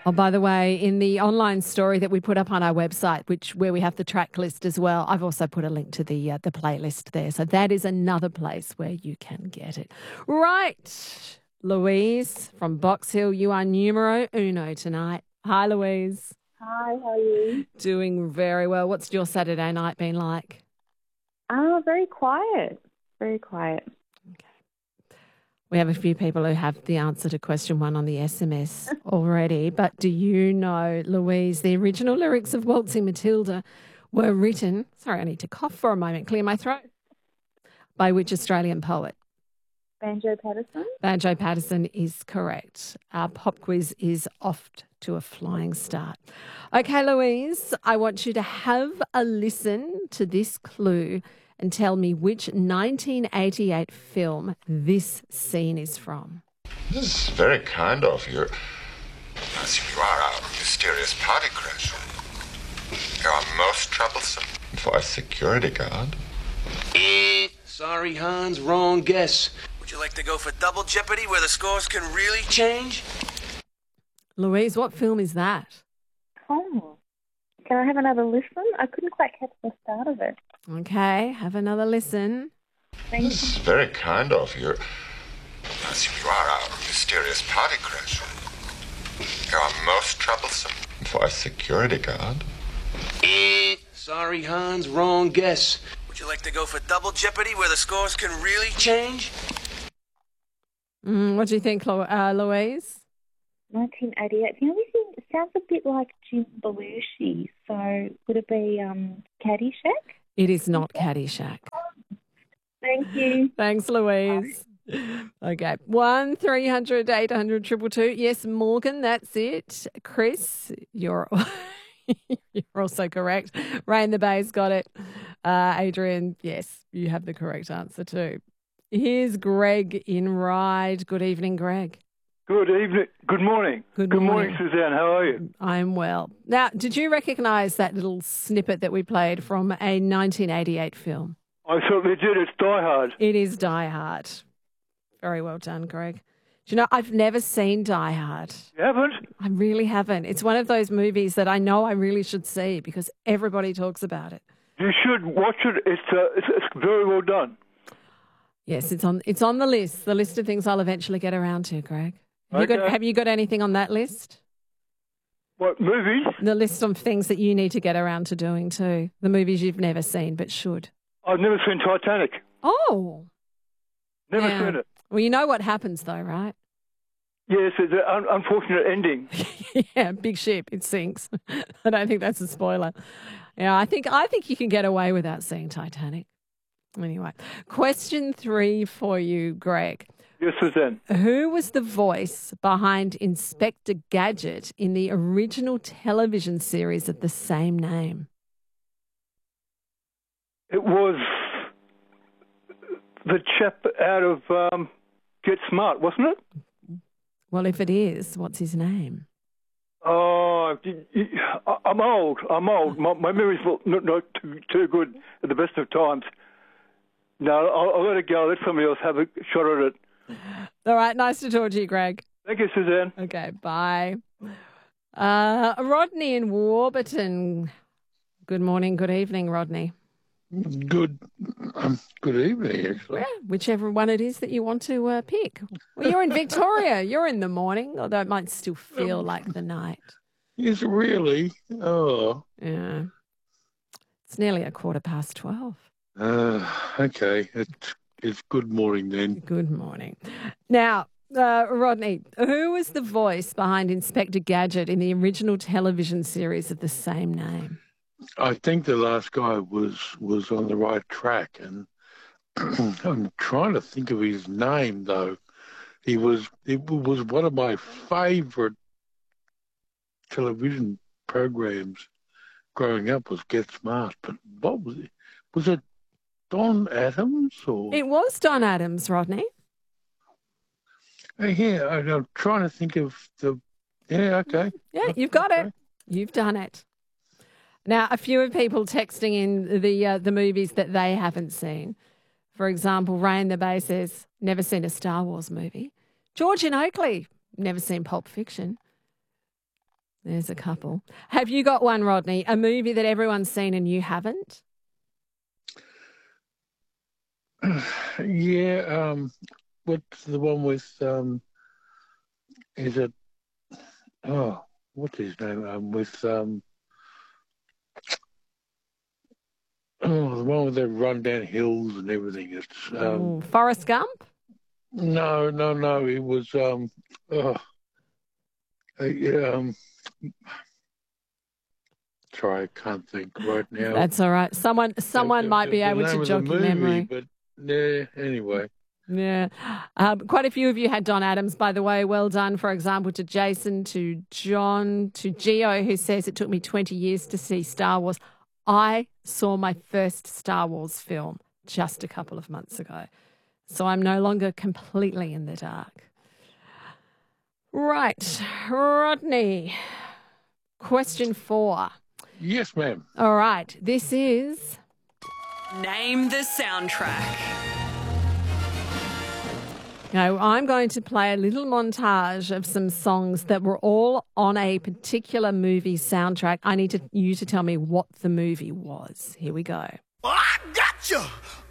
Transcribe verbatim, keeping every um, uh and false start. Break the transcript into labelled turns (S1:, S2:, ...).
S1: Oh, by the way, in the online story that we put up on our website, which where we have the track list as well, I've also put a link to the uh, the playlist there. So that is another place where you can get it. Right, Louise from Box Hill, you are numero uno tonight. Hi, Louise.
S2: Hi, how are you?
S1: Doing very well. What's your Saturday night been like?
S2: Ah, very quiet. Very quiet.
S1: We have a few people who have the answer to question one on the S M S already, but do you know, Louise, the original lyrics of Waltzing Matilda were written, sorry, I need to cough for a moment, clear my throat, by which Australian poet?
S2: Banjo Patterson?
S1: Banjo Patterson is correct. Our pop quiz is off to a flying start. Okay, Louise, I want you to have a listen to this clue and tell me which nineteen eighty-eight film this scene is from.
S3: This is very kind of you. I see you are our mysterious party crasher. You are most troublesome for a security guard.
S4: Eh, sorry, Hans, wrong guess. Would you like to go for double jeopardy where the scores can really change?
S1: Louise, what film is that?
S2: Oh, can I have another listen? I couldn't quite catch the start of it.
S1: Okay, have another listen.
S2: Thank
S3: This is very kind of you. I see you are our mysterious party crasher. You are most troublesome for a security guard.
S4: Eh, sorry, Hans, wrong guess. Would you like to go for double jeopardy where the scores can really change?
S1: Mm, what do you think, Lo- uh, Louise?
S2: nineteen eighty-eight. The only thing, it sounds a bit like Jim Belushi, so would it be um, Caddyshack?
S1: It is not Caddyshack.
S2: Thank you.
S1: Thanks, Louise. Okay, one three hundred eight hundred two two two. Yes, Morgan, that's it. Chris, you're you're also correct. Ray in the Bay's got it. Uh, Adrian, yes, you have the correct answer too. Here's Greg in Ryde. Good evening, Greg.
S5: Good evening. Good morning.
S1: Good
S5: Good
S1: morning.
S5: morning, Suzanne. How are you?
S1: I'm well. Now, did you recognise that little snippet that we played from a nineteen eighty-eight film?
S5: I certainly did. It's Die Hard.
S1: It is Die Hard. Very well done, Greg. Do you know, I've never seen Die Hard.
S5: You haven't?
S1: I really haven't. It's one of those movies that I know I really should see because everybody talks about it.
S5: You should watch it. It's uh, it's, it's very well done.
S1: Yes, it's on it's on the list, the list of things I'll eventually get around to, Greg. Have, you, got,
S5: Okay.
S1: have you got anything on that list?
S5: What, movies?
S1: The list of things that you need to get around to doing too. The movies you've never seen but should.
S5: I've never seen Titanic.
S1: Oh.
S5: Never
S1: Yeah.
S5: seen it.
S1: Well, you know what happens though, right?
S5: Yes, it's an un- unfortunate ending.
S1: Yeah, big ship, it sinks. I don't think that's a spoiler. Yeah, I think I think you can get away without seeing Titanic. Anyway, question three for you, Greg.
S5: Yes, Suzanne.
S1: Who was the voice behind Inspector Gadget in the original television series of the same name?
S5: It was the chap out of um, Get Smart, wasn't it?
S1: Well, if it is, what's his name?
S5: Oh, y- y- I- I'm old. I'm old. My, my memory's not, not too, too good at the best of times. No, I'll, I'll let it go. Let somebody else have a shot at it.
S1: All right, nice to talk to you, Greg.
S5: Thank you, Suzanne.
S1: Okay, bye. Uh, Rodney in Warburton. Good morning, good evening, Rodney.
S6: Good, um, good evening, actually.
S1: Yeah, whichever one it is that you want to uh, pick. Well, you're in Victoria. You're in the morning, although it might still feel like the night.
S6: Is it really? Oh,
S1: Yeah. It's nearly a quarter past twelve.
S6: uh, okay. It's it's good morning then.
S1: Good morning. Now, uh, Rodney, who was the voice behind Inspector Gadget in the original television series of the same name?
S6: I think the last guy was was on the right track, and I'm trying to think of his name though. He was it was one of my favourite television programs growing up was Get Smart. But what was it? Was it Don Adams or?
S1: It was Don Adams, Rodney.
S6: Uh, yeah, I, I'm trying to think of the. Yeah, okay.
S1: Yeah, you've got it. You've done it. Now, a few of people texting in the uh, the movies that they haven't seen. For example, Ray in the Bay says, never seen a Star Wars movie. George in Oakley, never seen Pulp Fiction. There's a couple. Have you got one, Rodney? A movie that everyone's seen and you haven't?
S6: Yeah, um, what's the one with, um, is it, oh, what's his name? Um, with, um, oh, the one with the run down hills and everything. It's, um,
S1: Ooh, Forrest Gump?
S6: no, no, no, it was, um, oh, uh, um, sorry, I can't think right now.
S1: That's all right. Someone someone
S6: The-
S1: might
S6: the-
S1: be
S6: the
S1: able
S6: name
S1: to
S6: of the
S1: jog your
S6: movie,
S1: memory.
S6: But, yeah, anyway.
S1: Yeah. Um, quite a few of you had Don Adams, by the way. Well done, for example, to Jason, to John, to Gio, who says it took me twenty years to see Star Wars. I saw my first Star Wars film just a couple of months ago. So I'm no longer completely in the dark. Right. Rodney, question four.
S6: Yes, ma'am.
S1: All right. This is...
S7: Name the soundtrack.
S1: Now, I'm going to play a little montage of some songs that were all on a particular movie soundtrack. I need to, you to tell me what the movie was. Here we go.
S8: I got you.